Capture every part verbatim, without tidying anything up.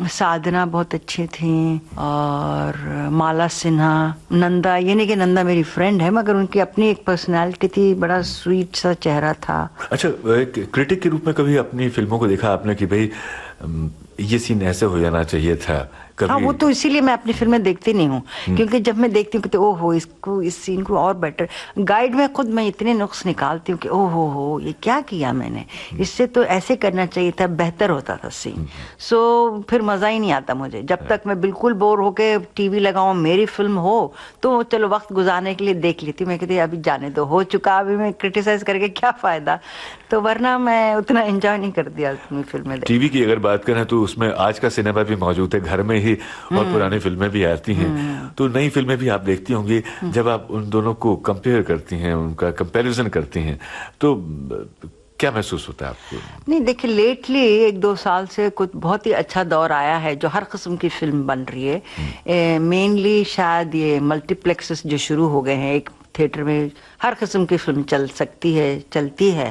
साधना बहुत अच्छी थी और माला सिन्हा, नंदा, ये नहीं कि नंदा मेरी फ्रेंड है मगर उनकी अपनी एक पर्सनालिटी थी, बड़ा स्वीट सा चेहरा था। अच्छा, एक क्रिटिक के रूप में कभी अपनी फिल्मों को देखा आपने कि भाई ये सीन ऐसे हो जाना चाहिए था? कभी... हाँ, वो तो इसीलिए मैं अपनी फिल्में देखती नहीं हूँ, क्योंकि जब मैं देखती हूँ कि ओ हो इसको, इस सीन को और बेटर, गाइड में खुद मैं इतने नुक्स निकालती हूँ कि ओ हो हो ये क्या किया मैंने, इससे तो ऐसे करना चाहिए था, बेहतर होता था सीन। सो फिर मज़ा ही नहीं आता मुझे। जब तक मैं बिल्कुल बोर होके टीवी लगाऊँ, मेरी फिल्म हो तो चलो वक्त गुजारने के लिए देख लेती हूँ। मैं कहती अभी जाने दो, हो चुका, अभी मैं क्रिटिसाइज करके क्या फ़ायदा। तो वरना मैं उतना एंजॉय नहीं करती अपनी फिल्में। टीवी की अगर बात करें तो उसमें आज का सिनेमा भी मौजूद है, घर में ही, और पुरानी फिल्में भी आती हैं, तो नई फिल्में भी आप देखती होंगी। जब आप उन दोनों को कंपेयर करती हैं, उनका कंपैरिजन करती हैं, तो क्या महसूस होता है आपको? नहीं देखिए, लेटली एक दो साल से कुछ बहुत ही अच्छा दौर आया है जो हर किस्म की फिल्म बन रही है। मेनली शायद ये मल्टीप्लेक्सेस जो शुरू हो गए हैं, एक थिएटर में हर किस्म की फिल्म चल सकती है, चलती है।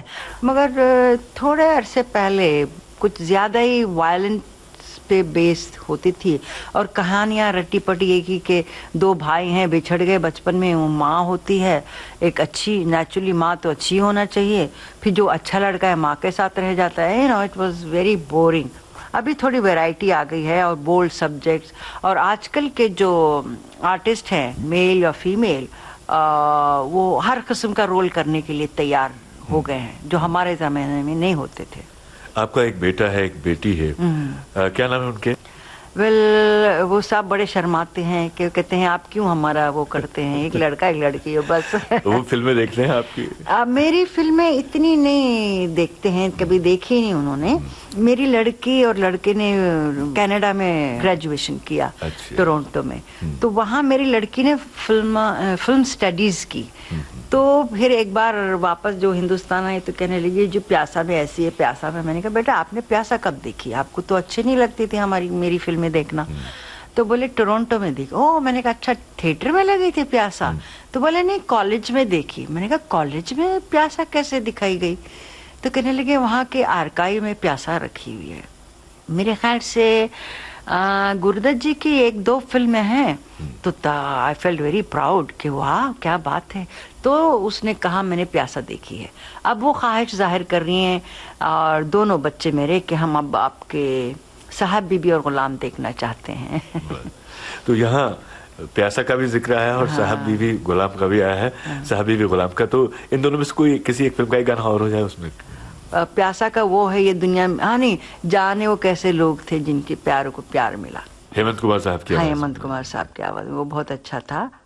मगर थोड़े अरसे पहले कुछ ज़्यादा ही वायलेंस पे बेस्ड होती थी और कहानियाँ रट्टी पटी एक ही के दो भाई हैं, बिछड़ गए बचपन में, वो माँ होती है एक अच्छी, नेचुरली माँ तो अच्छी होना चाहिए, फिर जो अच्छा लड़का है माँ के साथ रह जाता है। You know, it was very boring. अभी थोड़ी वैरायटी आ गई है और बोल्ड सब्जेक्ट्स, और आजकल के जो आर्टिस्ट हैं, मेल या फीमेल, आ, वो हर किस्म का रोल करने के लिए तैयार हो गए हैं, जो हमारे ज़माने में नहीं होते थे। आपका एक बेटा है, एक बेटी है, आ, क्या नाम है उनके? वेल well, वो सब बड़े शर्माते हैं कि कहते हैं आप क्यों हमारा वो करते हैं, एक लड़का एक लड़की है बस। वो फिल्में देखते हैं आपकी? आ, मेरी फिल्में इतनी नहीं देखते हैं, कभी देखी नहीं उन्होंने। मेरी लड़की और लड़के ने कनाडा में ग्रेजुएशन किया, टोरंटो में, तो वहाँ मेरी लड़की ने फिल्म फिल्म स्टडीज की। तो फिर एक बार वापस जो हिंदुस्तान आई तो कहने लगी जो प्यासा में ऐसी है, प्यासा में। मैंने कहा बेटा आपने प्यासा कब देखी, आपको तो अच्छी नहीं लगती थी हमारी मेरी फिल्में देखना। तो बोले टोरंटो में देखी। ओह, मैंने कहा अच्छा थिएटर में लगी थी प्यासा? तो बोले नहीं कॉलेज में देखी। मैंने कहा कॉलेज में प्यासा कैसे दिखाई गई? तो कहने लगे वहाँ के आर्काइव में प्यासा रखी हुई है। मेरे ख्याल से गुरुदत्त जी की एक दो फिल्में हैं, तो आई फेल्ट वेरी प्राउड कि वाह क्या बात है। तो उसने कहा मैंने प्यासा देखी है। अब वो ख्वाहिश जाहिर कर रही हैं, और दोनों बच्चे मेरे कि हम अब आपके साहब बीबी और गुलाम देखना चाहते हैं। तो यहाँ प्यासा का भी जिक्र आया और हाँ। साहब बीबी गुलाम का भी आया है। हाँ। साहब बीबी गुलाम का, तो इन दोनों में से कोई किसी एक फिल्म का ही गाना और हो जाए उसमें? प्यासा का वो है ये दुनिया में, हाँ नहीं, जाने वो कैसे लोग थे जिनके प्यारों को प्यार मिला। हेमंत कुमार साहब की आवाज। हाँ, हेमंत कुमार साहब की आवाज, वो बहुत अच्छा था।